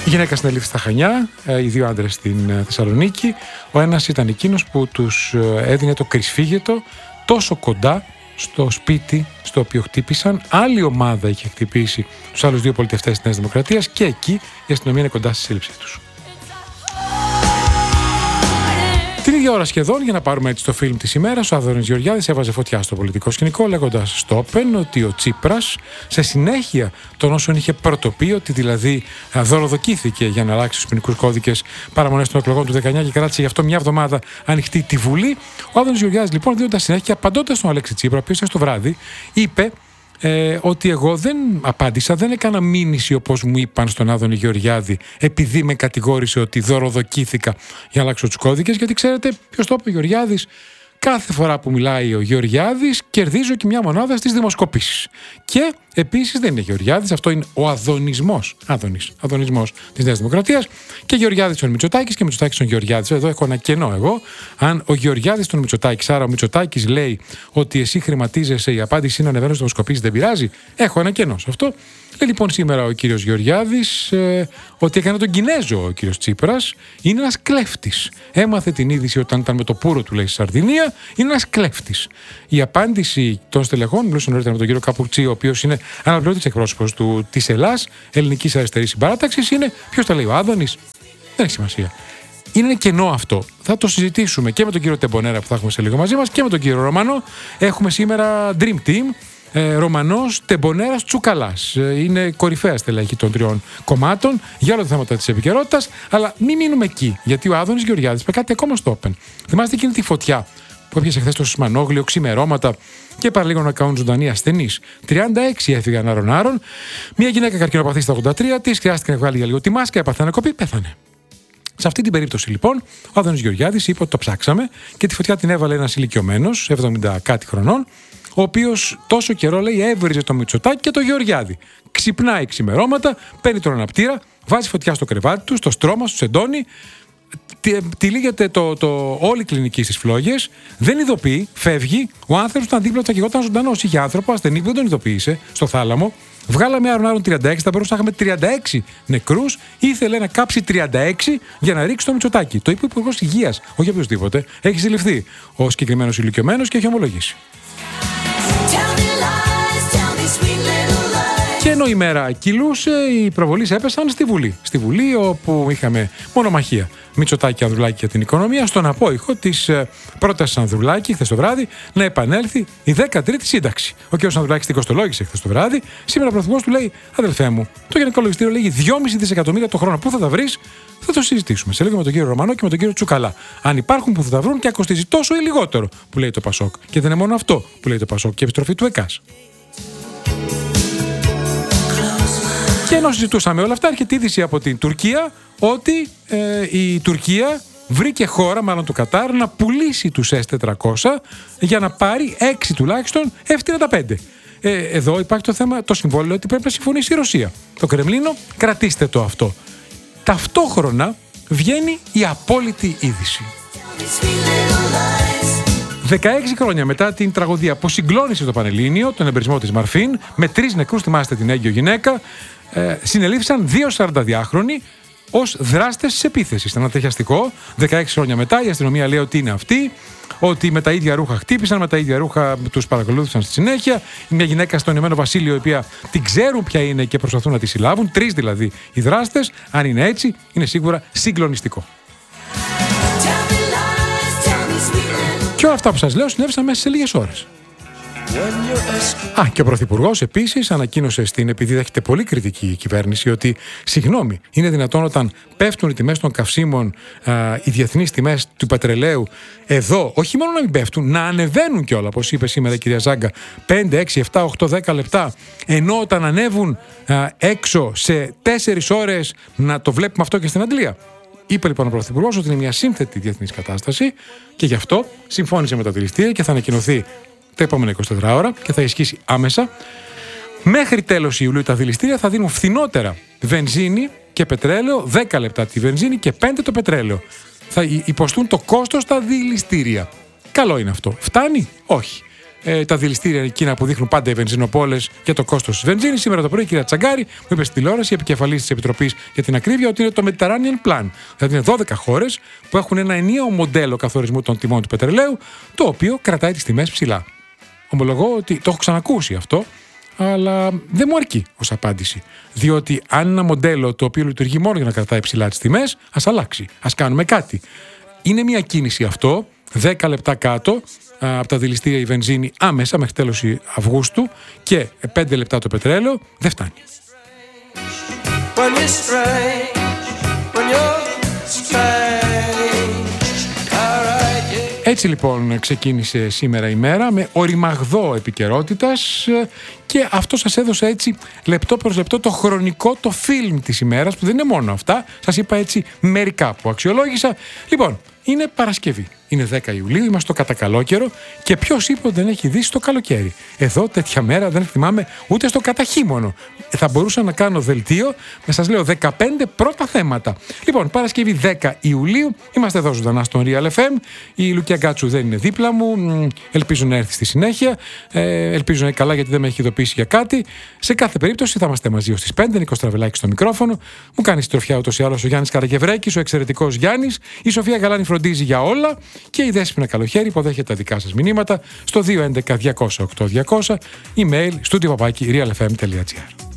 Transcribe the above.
Η γυναίκα συνελήφθη στα Χανιά, οι δύο άντρες στην Θεσσαλονίκη. Ο ένας ήταν εκείνος που τους έδινε το κρυσφύγετο τόσο κοντά στο σπίτι στο οποίο χτύπησαν. Άλλη ομάδα είχε χτυπήσει τους άλλους δύο πολιτευτές της Νέας Δημοκρατίας και εκεί η αστυνομία είναι κοντά στη σύλληψή τους. Την ίδια ώρα σχεδόν, για να πάρουμε έτσι το φιλμ της ημέρας, ο Άδωνης Γεωργιάδης έβαζε φωτιά στο πολιτικό σκηνικό, λέγοντας στο Open ότι ο Τσίπρας, σε συνέχεια των όσων είχε πρωτοποιεί, ότι δηλαδή δωροδοκήθηκε για να αλλάξει τους ποινικούς κώδικες παραμονές των εκλογών του 19 και κράτησε γι' αυτό μια εβδομάδα ανοιχτή τη Βουλή. Ο Άδωνης Γεωργιάδης, λοιπόν, δίνοντας συνέχεια, απαντώντας στον Αλέξη Τσίπρα, ο οποίος το βράδυ είπε ότι εγώ δεν απάντησα, δεν έκανα μήνυση όπως μου είπαν στον Άδωνη Γεωργιάδη, επειδή με κατηγόρησε ότι δωροδοκήθηκα για να αλλάξω τους κώδικες, γιατί ξέρετε ποιος το είπε, ο Γεωργιάδης. Κάθε φορά που μιλάει ο Γεωργιάδης, κερδίζω και μια μονάδα στις δημοσκοπήσεις. Και επίσης δεν είναι Γεωργιάδης, αυτό είναι ο αδωνισμός. Αδωνισμός της Νέας Δημοκρατίας. Και Γεωργιάδης τον Μητσοτάκης και Μητσοτάκης τον Γεωργιάδης. Εδώ έχω ένα κενό εγώ. Αν ο Γεωργιάδης τον Μητσοτάκης, άρα ο Μητσοτάκης λέει ότι εσύ χρηματίζεσαι, η απάντηση είναι ανεβαίνω στις δημοσκοπήσεις, δεν πειράζει. Έχω ένα κενό σε αυτό. Λέει λοιπόν σήμερα ο κύριος Γεωργιάδης ότι έκανε τον Κινέζο ο κύριος Τσίπρας. Είναι ένας κλέφτης. Έμαθε την είδηση όταν ήταν με το πουρο του, λέει, στη Σαρδινία. Είναι ένας κλέφτης. Η απάντηση των στελεχών, μιλούσα νωρίτερα με τον κύριο Καπουρτσί, ο οποίος είναι αναπληρωτής εκπρόσωπος της ΕΛΑΣ, Ελληνικής Αριστερής Συμπαράταξης, είναι ποιος τα λέει, ο Άδωνης. Δεν έχει σημασία. Είναι ένα κενό αυτό. Θα το συζητήσουμε και με τον κύριο Τεμπονέρα που θα έχουμε σε λίγο μαζί μας και με τον κύριο Ρωμανό. Έχουμε σήμερα Dream Team. Ρωμανός, Τεμπονέρας, Τσουκαλάς. Είναι κορυφαία στελέχη των τριών κομμάτων για όλα τα θέματα της επικαιρότητας. Αλλά μην μείνουμε εκεί, γιατί ο Άδωνης Γεωργιάδης είπε κάτι ακόμα στο Open. Θυμάστε εκείνη τη φωτιά που έπιασε χθες το Σισμανόγλιο, ξημερώματα και παραλίγο να κάνουν ζωντανοί ασθενείς. 36 έφυγαν άρον-άρον. Μια γυναίκα καρκινοπαθή στα 83 της, χρειάστηκε να βγάλει για λίγο τη μάσκα, έπαθε ανακοπή, πέθανε. Σε αυτή την περίπτωση λοιπόν, ο Άδωνης Γεωργιάδης είπε ότι το ψάξαμε και τη φωτιά την έβαλε ένας ηλικιωμένος, 70 κάτι χρονών, ο οποίος τόσο καιρό, λέει, έβριζε το Μητσοτάκη και το Γεωργιάδη. Ξυπνάει ξημερώματα, παίρνει τον αναπτήρα, βάζει φωτιά στο κρεβάτι του, στο στρώμα, στο σεντόνι, τυλίγεται όλη η κλινική στις φλόγες, δεν ειδοποιεί, φεύγει. Ο άνθρωπος ήταν δίπλα του, θα γεγόταν ζωντανός. Είχε άνθρωπο ασθενή που δεν τον ειδοποίησε, στο θάλαμο. Βγάλαμε άρον 36, θα μπορούσαμε να είχαμε 36 νεκρούς. Ήθελε να κάψει 36 για να ρίξει το Μητσοτάκη. Το είπε ο Υπουργός Υγείας, όχι οποιοδήποτε. Έχει συλληφθεί ο συγκεκριμένος ηλικιωμένος και έχει ομολογήσει. Και ενώ η μέρα κυλούσε, οι προβολείς έπεσαν στη Βουλή. Στη Βουλή, όπου είχαμε μονομαχία Μητσοτάκη Ανδρουλάκη για την οικονομία, στον απόϊχο της πρότασης Ανδρουλάκη χθες το βράδυ να επανέλθει η 13η σύνταξη. Ο κ. Ανδρουλάκης την κοστολόγησε χθες το βράδυ. Σήμερα ο Πρωθυπουργός του λέει: αδελφέ μου, το Γενικό Λογιστήριο λέγει 2,5 δισεκατομμύρια το χρόνο. Πού θα τα βρεις? Θα το συζητήσουμε σε λίγο με τον κύριο Ρωμανό και με τον κύριο Τσουκαλά. Αν υπάρχουν που θα τα βρουν και κοστίζει τόσο ή λιγότερο, που λέει το Πασόκ. Και δεν είναι μόνο αυτό που λέει το Πασόκ και επιστροφή του ΕΚΑΣ. Και ενώ συζητούσαμε όλα αυτά, έρχεται είδηση από την Τουρκία ότι η Τουρκία βρήκε χώρα, μάλλον το Κατάρ, να πουλήσει τους S-400 για να πάρει 6 τουλάχιστον F-35. Εδώ υπάρχει το θέμα, το συμβόλαιο ότι πρέπει να συμφωνήσει η Ρωσία. Το Κρεμλίνο, κρατήστε το αυτό. Ταυτόχρονα βγαίνει η απόλυτη είδηση. 16 χρόνια μετά την τραγωδία που συγκλώνησε το Πανελλήνιο, τον εμπρισμό της Μαρφίν, με 3 νεκρούς, θυμάστε την έγκυο γυναίκα, συνελήφθησαν 2 42χρονοι ως δράστες της επίθεσης. Ήταν ατριχιαστικό. 16 χρόνια μετά η αστυνομία λέει ότι είναι αυτοί, ότι με τα ίδια ρούχα χτύπησαν, με τα ίδια ρούχα τους παρακολούθησαν στη συνέχεια. Μια γυναίκα στο Ηνωμένο Βασίλειο, η οποία την ξέρουν ποια είναι και προσπαθούν να τη συλλάβουν. 3 δηλαδή οι δράστες. Αν είναι έτσι, είναι σίγουρα συγκλονιστικό. Και όλα αυτά που σας λέω συνέβησαν μέσα σε λίγες ώρες. Και ο Πρωθυπουργός επίσης ανακοίνωσε επειδή δέχεται πολύ κριτική η κυβέρνηση, ότι συγγνώμη, είναι δυνατόν όταν πέφτουν οι τιμές των καυσίμων, οι διεθνείς τιμές του πετρελαίου, εδώ όχι μόνο να μην πέφτουν, να ανεβαίνουν κιόλα, όπως είπε σήμερα η κυρία Ζάγκα, 5, 6, 7, 8, 10 λεπτά, ενώ όταν ανέβουν έξω σε 4 ώρες, να το βλέπουμε αυτό και στην Αγγλία. Είπε λοιπόν ο Πρωθυπουργός ότι είναι μια σύνθετη διεθνής κατάσταση και γι' αυτό συμφώνησε με τα δηληστήρια και θα ανακοινωθεί τα επόμενα 24 ώρα και θα ισχύσει άμεσα. Μέχρι τέλος Ιουλίου τα δηληστήρια θα δίνουν φθηνότερα βενζίνη και πετρέλαιο, 10 λεπτά τη βενζίνη και 5 το πετρέλαιο. Θα υποστούν το κόστος στα δηληστήρια. Καλό είναι αυτό. Φτάνει? Όχι. τα δηληστήρια εκείνα που δείχνουν πάντα οι βενζινοπόλες για το κόστος της βενζίνης. Σήμερα το πρωί η κυρία Τσαγκάρη μου είπε στη τηλεόραση, επικεφαλής της Επιτροπής για την Ακρίβεια, ότι είναι το Mediterranean Plan. Δηλαδή είναι 12 χώρες που έχουν ένα ενιαίο μοντέλο καθορισμού των τιμών του πετρελαίου, το οποίο κρατάει τις τιμές ψηλά. Ομολογώ ότι το έχω ξανακούσει αυτό, αλλά δεν μου αρκεί ως απάντηση. Διότι αν ένα μοντέλο το οποίο λειτουργεί μόνο για να κρατάει ψηλά τις τιμές, ας αλλάξει, ας κάνουμε κάτι. Είναι μια κίνηση αυτό, 10 λεπτά κάτω από τα δηληστήρια η βενζίνη άμεσα μέχρι τέλος Αυγούστου και 5 λεπτά το πετρέλαιο, δεν φτάνει. Έτσι λοιπόν ξεκίνησε σήμερα η μέρα με οριμαγδό επικαιρότητας και αυτό σας έδωσε έτσι λεπτό προς λεπτό το χρονικό, το φιλμ της ημέρας, που δεν είναι μόνο αυτά, σας είπα έτσι μερικά που αξιολόγησα. Λοιπόν, είναι Παρασκευή. Είναι 10 Ιουλίου, είμαστε στο κατακαλόκαιρο και ποιος είπε ότι δεν έχει δύσει το καλοκαίρι. Εδώ τέτοια μέρα δεν θυμάμαι ούτε στο καταχύμωνο. Θα μπορούσα να κάνω δελτίο με, σας λέω, 15 πρώτα θέματα. Λοιπόν, Παρασκευή 10 Ιουλίου, είμαστε εδώ ζωντανά στον Real FM. Η Λουκία Γκάτσου δεν είναι δίπλα μου. Ελπίζω να έρθει στη συνέχεια. Ελπίζω να είναι καλά, γιατί δεν με έχει ειδοποιήσει για κάτι. Σε κάθε περίπτωση θα είμαστε μαζί ως τις 5. Νίκος Στραβελάκης στο μικρόφωνο. Μου κάνει συντροφιά ούτως ή άλλως ο Γιάννης Καραγευρέκης, ο εξαιρετικός Γιάννης. Η Σοφία Γαλάνη φροντίζει για όλα. Και η Δέσποινα Καλοχέρη υποδέχεται τα δικά σας μηνύματα στο 211 200 8200, email studio@realfm.gr.